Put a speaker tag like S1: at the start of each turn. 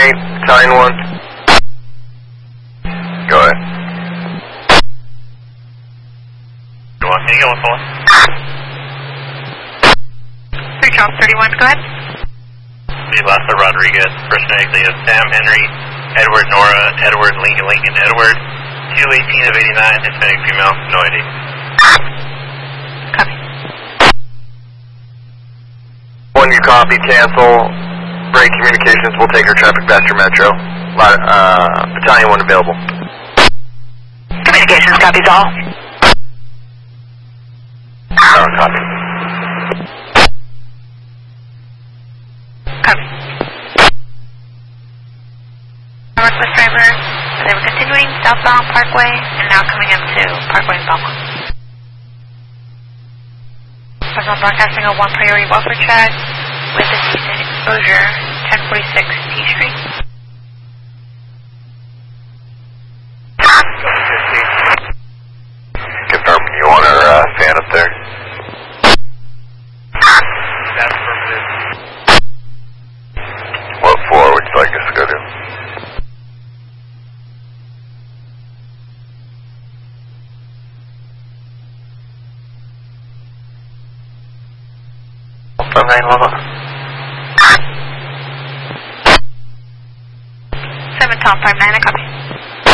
S1: 8, Battalion 1. Go ahead.
S2: You want me to go with
S3: 3 Charles 31, go ahead.
S2: Lassa Rodriguez, first name is Sam Henry, Edward Nora, Edward Lincoln Lincoln, Edward, 218 of 89, Hispanic female, no ID.
S3: Copy.
S1: 1, you copy, cancel. Break communications, we'll take our traffic back to Metro. Battalion 1 available.
S3: Communications, copies all.
S1: Copy.
S3: Copy. Northwest driver, they were continuing southbound Parkway and now coming up to Parkway in Belmont. Personal broadcasting a 1 priority welfare track with a decent exposure, 1046 T Street.
S1: Confirm, you want our fan up there?
S2: That's affirmative.
S1: What floor would you like us to go to? Okay, hold on.
S3: 7 Tom 59, I copy.